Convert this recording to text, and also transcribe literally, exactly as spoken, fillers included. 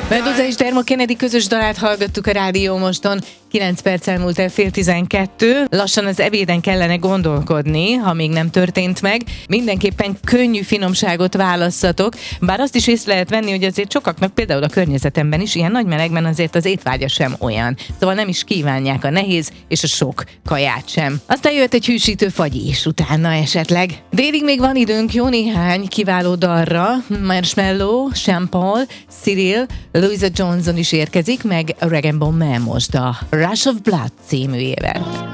Mendoza és Dermot Kennedy közös dalát hallgattuk a Rádió Moston. kilenc perc elmúlt el fél tizenkettő. Lassan az ebéden kellene gondolkodni, ha még nem történt meg. Mindenképpen könnyű finomságot válasszatok, bár azt is észre lehet venni, hogy azért sokaknak például a környezetemben is ilyen nagy melegben azért az étvágya sem olyan. Szóval nem is kívánják a nehéz és a sok kaját sem. Aztán jött egy hűsítő fagyi is utána esetleg. Délig még van időnk jó néhány kiváló dalra. Marshmello, Sean Paul, Cyril, Louisa Johnson is érkezik, meg Rag and Bone Man most a Rush of Blood címűjével.